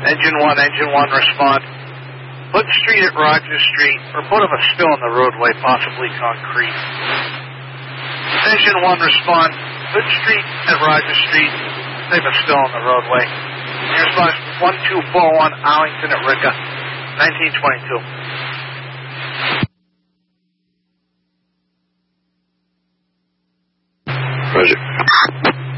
Engine 1, respond. Hood Street at Rogers Street. Report of a spill on the roadway, possibly concrete. Engine 1, respond. Hood Street at Rogers Street. They have a spill on the roadway. Your response 1241 Arlington at Ricka, 1922. Roger.